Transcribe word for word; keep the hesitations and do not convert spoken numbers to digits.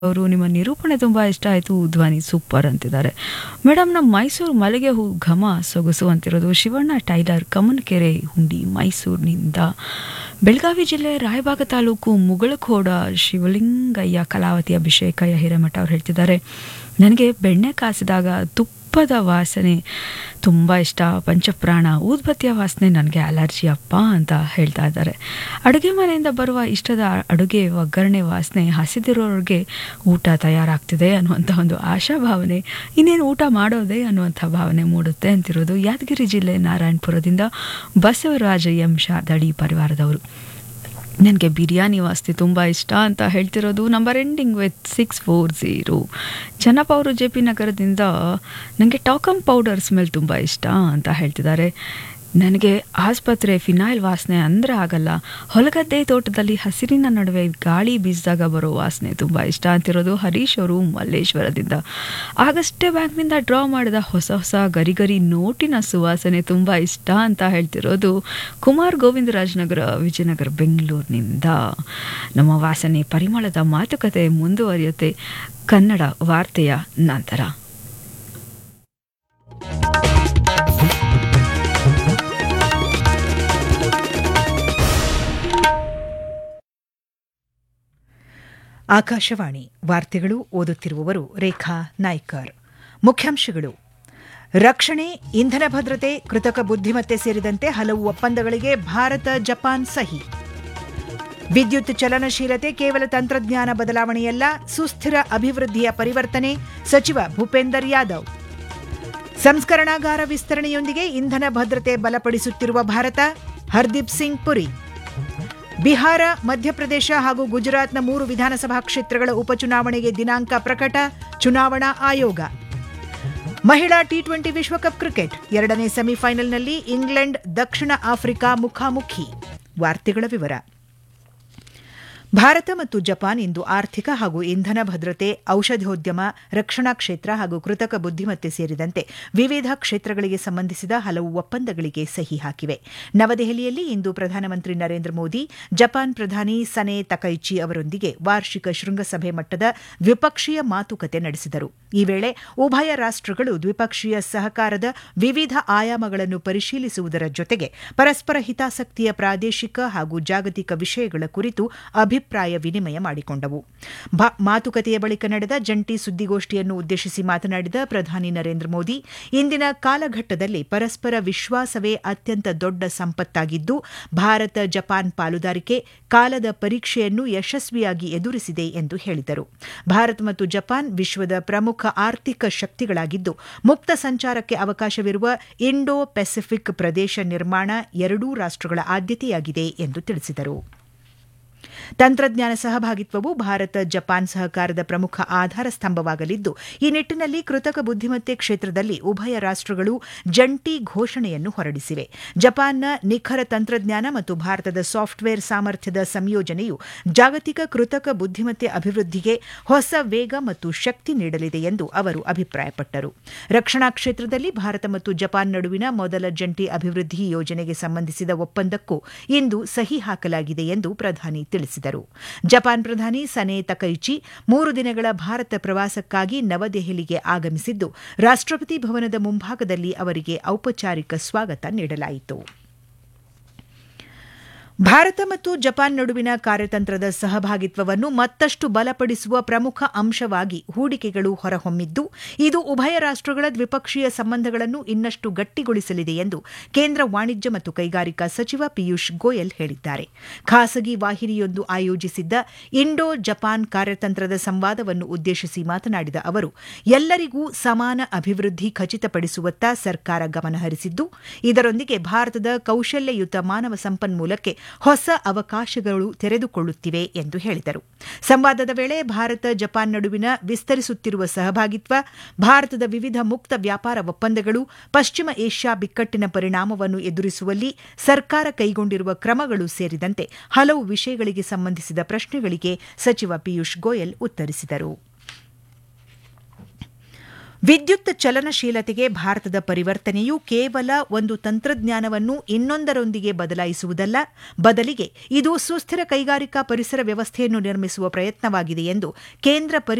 ಅವರು ನಿಮ್ಮ ನಿರೂಪಣೆ ತುಂಬ ಇಷ್ಟ ಆಯಿತು, ಧ್ವನಿ ಸೂಪರ್ ಅಂತಿದ್ದಾರೆ. ಮೇಡಮ್, ನಮ್ಮ ಮೈಸೂರು ಮಲ್ಲಿಗೆ ಹೂ ಘಮ ಸೊಗಸು ಅಂತಿರೋದು ಶಿವಣ್ಣ ಟೈಲರ್ ಕಮ್ಮನಕೆರೆ ಹುಂಡಿ ಮೈಸೂರಿನಿಂದ. ಬೆಳಗಾವಿ ಜಿಲ್ಲೆ ರಾಯಬಾಗ ತಾಲೂಕು ಮುಗಳಖೋಡ ಶಿವಲಿಂಗಯ್ಯ ಕಲಾವತಿ ಅಭಿಷೇಕಯ್ಯ ಹಿರೇಮಠ ಅವ್ರು ಹೇಳ್ತಿದ್ದಾರೆ, ನನಗೆ ಬೆಣ್ಣೆ ಕಾಸಿದಾಗ ತುಪ್ಪದ ವಾಸನೆ ತುಂಬ ಇಷ್ಟ. ಪಂಚಪ್ರಾಣ ಊದ್ಬತ್ತಿಯ ವಾಸನೆ ನನಗೆ ಅಲರ್ಜಿ ಅಪ್ಪ ಅಂತ ಹೇಳ್ತಾ ಇದ್ದಾರೆ. ಅಡುಗೆ ಮನೆಯಿಂದ ಬರುವ ಇಷ್ಟದ ಅಡುಗೆ ಒಗ್ಗರಣೆ ವಾಸನೆ ಹಸಿದಿರೋರಿಗೆ ಊಟ ತಯಾರಾಗ್ತಿದೆ ಅನ್ನುವಂಥ ಒಂದು ಆಶಾಭಾವನೆ, ಇನ್ನೇನು ಊಟ ಮಾಡೋದೇ ಅನ್ನುವಂಥ ಭಾವನೆ ಮೂಡುತ್ತೆ ಅಂತಿರೋದು ಯಾದಗಿರಿ ಜಿಲ್ಲೆ ನಾರಾಯಣಪುರದಿಂದ ಬಸವರಾಜ ಎಂ ಶಾದಳಿ ಪರಿವಾರದವರು. ನನಗೆ ಬಿರಿಯಾನಿ ವಾಸನೆ ತುಂಬ ಇಷ್ಟ ಅಂತ ಹೇಳ್ತಿರೋದು number ending with six four zero. Chennappa ಅವರು ಜೆ ಪಿ ನಗರದಿಂದ ನನಗೆ ಟಾಕಮ್ ಪೌಡರ್ ಸ್ಮೆಲ್ ತುಂಬ ಇಷ್ಟ ಅಂತ ಹೇಳ್ತಿದ್ದಾರೆ. ನನಗೆ ಆಸ್ಪತ್ರೆ ಫಿನಾಯ್ಲ್ ವಾಸನೆ ಅಂದರೆ ಆಗಲ್ಲ, ಹೊಲಗದ್ದೆ ತೋಟದಲ್ಲಿ ಹಸಿರಿನ ನಡುವೆ ಗಾಳಿ ಬೀಸಿದಾಗ ಬರೋ ವಾಸನೆ ತುಂಬ ಇಷ್ಟ ಅಂತಿರೋದು ಹರೀಶ್ ಅವರು ಮಲ್ಲೇಶ್ವರದಿಂದ. ಆಗಷ್ಟೇ ಬ್ಯಾಂಕ್ನಿಂದ ಡ್ರಾ ಮಾಡಿದ ಹೊಸ ಹೊಸ ಗರಿ ಗರಿ ನೋಟಿನ ಸುವಾಸನೆ ತುಂಬ ಇಷ್ಟ ಅಂತ ಹೇಳ್ತಿರೋದು ಕುಮಾರ್ ಗೋವಿಂದರಾಜನಗರ ವಿಜಯನಗರ ಬೆಂಗಳೂರಿನಿಂದ. ನಮ್ಮ ವಾಸನೆ ಪರಿಮಳದ ಮಾತುಕತೆ ಮುಂದುವರಿಯುತ್ತೆ ಕನ್ನಡ ವಾರ್ತೆಯ ನಂತರ. ಆಕಾಶವಾಣಿ ವಾರ್ತೆಗಳು, ಓದುತ್ತಿರುವವರು ರೇಖಾ ನಾಯ್ಕರ್. ಮುಖ್ಯಾಂಶಗಳು: ರಕ್ಷಣೆ, ಇಂಧನ ಭದ್ರತೆ, ಕೃತಕ ಬುದ್ಧಿಮತ್ತೆ ಸೇರಿದಂತೆ ಹಲವು ಒಪ್ಪಂದಗಳಿಗೆ ಭಾರತ ಜಪಾನ್ ಸಹಿ. ವಿದ್ಯುತ್ ಚಲನಶೀಲತೆ ಕೇವಲ ತಂತ್ರಜ್ಞಾನ ಬದಲಾವಣೆಯಲ್ಲ, ಸುಸ್ಥಿರ ಅಭಿವೃದ್ಧಿಯ ಪರಿವರ್ತನೆ, ಸಚಿವ ಭೂಪೇಂದರ್ ಯಾದವ್. ಸಂಸ್ಕರಣಾಗಾರ ವಿಸ್ತರಣೆಯೊಂದಿಗೆ ಇಂಧನ ಭದ್ರತೆ ಬಲಪಡಿಸುತ್ತಿರುವ ಭಾರತ, ಹರ್ದೀಪ್ ಸಿಂಗ್ ಪುರಿ. ಬಿಹಾರ, ಮಧ್ಯಪ್ರದೇಶ ಹಾಗೂ ಗುಜರಾತ್ನ ಮೂರು ವಿಧಾನಸಭಾ ಕ್ಷೇತ್ರಗಳ ಉಪಚುನಾವಣೆಗೆ ದಿನಾಂಕ ಪ್ರಕಟ, ಚುನಾವಣಾ ಆಯೋಗ. ಮಹಿಳಾ ಟಿ ಟ್ವೆಂಟಿ ವಿಶ್ವಕಪ್ ಕ್ರಿಕೆಟ್ ಎರಡನೇ ಸೆಮಿಫೈನಲ್ನಲ್ಲಿ ಇಂಗ್ಲೆಂಡ್ ದಕ್ಷಿಣ ಆಫ್ರಿಕಾ ಮುಖಾಮುಖಿ. ವಾರ್ತೆಗಳ ವಿವರ. ಭಾರತ ಮತ್ತು ಜಪಾನ್ ಇಂದು ಆರ್ಥಿಕ ಹಾಗೂ ಇಂಧನ ಭದ್ರತೆ, ಔಷಧೋದ್ಯಮ, ರಕ್ಷಣಾ ಕ್ಷೇತ್ರ ಹಾಗೂ ಕೃತಕ ಬುದ್ಧಿಮತ್ತೆ ಸೇರಿದಂತೆ ವಿವಿಧ ಕ್ಷೇತ್ರಗಳಿಗೆ ಸಂಬಂಧಿಸಿದ ಹಲವು ಒಪ್ಪಂದಗಳಿಗೆ ಸಹಿ ಹಾಕಿವೆ. ನವದೆಹಲಿಯಲ್ಲಿ ಇಂದು ಪ್ರಧಾನಮಂತ್ರಿ ನರೇಂದ್ರ ಮೋದಿ ಜಪಾನ್ ಪ್ರಧಾನಿ ಸನೆ ತಕೈಚಿ ಅವರೊಂದಿಗೆ ವಾರ್ಷಿಕ ಶೃಂಗಸಭೆ ಮಟ್ಟದ ದ್ವಿಪಕ್ಷೀಯ ಮಾತುಕತೆ ನಡೆಸಿದರು. ಈ ವೇಳೆ ಉಭಯ ರಾಷ್ಟಗಳು ದ್ವಿಪಕ್ಷೀಯ ಸಹಕಾರದ ವಿವಿಧ ಆಯಾಮಗಳನ್ನು ಪರಿಶೀಲಿಸುವುದರ ಜೊತೆಗೆ ಪರಸ್ಪರ ಹಿತಾಸಕ್ತಿಯ ಪ್ರಾದೇಶಿಕ ಹಾಗೂ ಜಾಗತಿಕ ವಿಷಯಗಳ ಕುರಿತು ಅಭಿಪ್ರಾಯ ವಿನಿಮಯ ಮಾಡಿಕೊಂಡವು. ಮಾತುಕತೆಯ ಬಳಿಕ ನಡೆದ ಜಂಟಿ ಸುದ್ದಿಗೋಷ್ಠಿಯನ್ನು ಉದ್ದೇಶಿಸಿ ಮಾತನಾಡಿದ ಪ್ರಧಾನಿ ನರೇಂದ್ರ ಮೋದಿ, ಇಂದಿನ ಕಾಲಘಟ್ಟದಲ್ಲಿ ಪರಸ್ಪರ ವಿಶ್ವಾಸವೇ ಅತ್ಯಂತ ದೊಡ್ಡ ಸಂಪತ್ತಾಗಿದ್ದು, ಭಾರತ ಜಪಾನ್ ಪಾಲುದಾರಿಕೆ ಕಾಲದ ಪರೀಕ್ಷೆಯನ್ನು ಯಶಸ್ವಿಯಾಗಿ ಎದುರಿಸಿದೆ ಎಂದು ಹೇಳಿದರು. ಭಾರತ ಮತ್ತು ಜಪಾನ್ ವಿಶ್ವದ ಪ್ರಮುಖ ಆರ್ಥಿಕ ಶಕ್ತಿಗಳಾಗಿದ್ದು, ಮುಕ್ತ ಸಂಚಾರಕ್ಕೆ ಅವಕಾಶವಿರುವ ಇಂಡೋ ಪೆಸಿಫಿಕ್ ಪ್ರದೇಶ ನಿರ್ಮಾಣ ಎರಡೂ ರಾಷ್ಟಗಳ ಆದ್ಯತೆಯಾಗಿದೆ ಎಂದು ತಿಳಿಸಿದರು. ತಂತ್ರಜ್ಞಾನ ಸಹಭಾಗಿತ್ವವು ಭಾರತ ಜಪಾನ್ ಸಹಕಾರದ ಪ್ರಮುಖ ಆಧಾರ ಸ್ತಂಭವಾಗಲಿದ್ದು, ಈ ನಿಟ್ಟಿನಲ್ಲಿ ಕೃತಕ ಬುದ್ಧಿಮತ್ತೆ ಕ್ಷೇತ್ರದಲ್ಲಿ ಉಭಯ ರಾಷ್ಟಗಳು ಜಂಟಿ ಘೋಷಣೆಯನ್ನು ಹೊರಡಿಸಿವೆ. ಜಪಾನ್ನ ನಿಖರ ತಂತ್ರಜ್ಞಾನ ಮತ್ತು ಭಾರತದ ಸಾಫ್ಟ್ವೇರ್ ಸಾಮರ್ಥ್ಯದ ಸಂಯೋಜನೆಯು ಜಾಗತಿಕ ಕೃತಕ ಬುದ್ಧಿಮತ್ತೆ ಅಭಿವೃದ್ಧಿಗೆ ಹೊಸ ವೇಗ ಮತ್ತು ಶಕ್ತಿ ನೀಡಲಿದೆ ಎಂದು ಅವರು ಅಭಿಪ್ರಾಯಪಟ್ಟರು. ರಕ್ಷಣಾ ಕ್ಷೇತ್ರದಲ್ಲಿ ಭಾರತ ಮತ್ತು ಜಪಾನ್ ನಡುವಿನ ಮೊದಲ ಜಂಟಿ ಅಭಿವೃದ್ಧಿ ಯೋಜನೆಗೆ ಸಂಬಂಧಿಸಿದ ಒಪ್ಪಂದಕ್ಕೂ ಇಂದು ಸಹಿ ಹಾಕಲಾಗಿದೆ ಎಂದು ಪ್ರಧಾನಿ ತಿಳಿಸಿದರು. ಜಪಾನ್ ಪ್ರಧಾನಿ ಸನೆ ತಕೈಚಿ ಮೂರು ದಿನಗಳ ಭಾರತ ಪ್ರವಾಸಕ್ಕಾಗಿ ನವದೆಹಲಿಗೆ ಆಗಮಿಸಿದ್ದು, ರಾಷ್ಟ್ರಪತಿ ಭವನದ ಮುಂಭಾಗದಲ್ಲಿ ಅವರಿಗೆ ಔಪಚಾರಿಕ ಸ್ವಾಗತ ನೀಡಲಾಯಿತು. ಭಾರತ ಮತ್ತು ಜಪಾನ್ ನಡುವಿನ ಕಾರ್ಯತಂತ್ರದ ಸಹಭಾಗಿತ್ವವನ್ನು ಮತ್ತಷ್ಟು ಬಲಪಡಿಸುವ ಪ್ರಮುಖ ಅಂಶವಾಗಿ ಹೂಡಿಕೆಗಳು ಹೊರಹೊಮ್ಮಿದ್ದು, ಇದು ಉಭಯ ರಾಷ್ಟಗಳ ದ್ವಿಪಕ್ಷೀಯ ಸಂಬಂಧಗಳನ್ನು ಇನ್ನಷ್ಟು ಗಟ್ಟಿಗೊಳಿಸಲಿದೆ ಎಂದು ಕೇಂದ್ರ ವಾಣಿಜ್ಯ ಮತ್ತು ಕೈಗಾರಿಕಾ ಸಚಿವ ಪಿಯೂಷ್ ಗೋಯಲ್ ಹೇಳಿದ್ದಾರೆ. ಖಾಸಗಿ ವಾಹಿನಿಯೊಂದು ಆಯೋಜಿಸಿದ್ದ ಇಂಡೋ ಜಪಾನ್ ಕಾರ್ಯತಂತ್ರದ ಸಂವಾದವನ್ನು ಉದ್ದೇಶಿಸಿ ಮಾತನಾಡಿದ ಅವರು, ಎಲ್ಲರಿಗೂ ಸಮಾನ ಅಭಿವೃದ್ಧಿ ಖಚಿತಪಡಿಸುವತ್ತ ಸರ್ಕಾರ ಗಮನಹರಿಸಿದ್ದು, ಇದರೊಂದಿಗೆ ಭಾರತದ ಕೌಶಲ್ಯಯುತ ಮಾನವ ಸಂಪನ್ಮೂಲಕ್ಕೆ ಹೊಸ ಅವಕಾಶಗಳು ತೆರೆದುಕೊಳ್ಳುತ್ತಿವೆ ಎಂದು ಹೇಳಿದರು. ಸಂವಾದದ ವೇಳೆ ಭಾರತ ಜಪಾನ್ ನಡುವಿನ ವಿಸ್ತರಿಸುತ್ತಿರುವ ಸಹಭಾಗಿತ್ವ, ಭಾರತದ ವಿವಿಧ ಮುಕ್ತ ವ್ಯಾಪಾರ ಒಪ್ಪಂದಗಳು, ಪಶ್ಚಿಮ ಏಷ್ಯಾ ಬಿಕ್ಕಟ್ಟಿನ ಪರಿಣಾಮವನ್ನು ಎದುರಿಸುವಲ್ಲಿ ಸರ್ಕಾರ ಕೈಗೊಂಡಿರುವ ಕ್ರಮಗಳು ಸೇರಿದಂತೆ ಹಲವು ವಿಷಯಗಳಿಗೆ ಸಂಬಂಧಿಸಿದ ಪ್ರಶ್ನೆಗಳಿಗೆ ಸಚಿವ ಪಿಯೂಷ್ ಗೋಯಲ್ ಉತ್ತರಿಸಿದರು. ವಿದ್ಯುತ್ ಚಲನಶೀಲತೆಗೆ ಭಾರತದ ಪರಿವರ್ತನೆಯು ಕೇವಲ ಒಂದು ತಂತ್ರಜ್ಞಾನವನ್ನು ಇನ್ನೊಂದರೊಂದಿಗೆ ಬದಲಾಯಿಸುವುದಲ್ಲ, ಬದಲಿಗೆ ಇದು ಸುಸ್ಥಿರ ಕೈಗಾರಿಕಾ ಪರಿಸರ ವ್ಯವಸ್ಥೆಯನ್ನು ನಿರ್ಮಿಸುವ ಪ್ರಯತ್ನವಾಗಿದೆ ಎಂದು ಕೇಂದ್ರ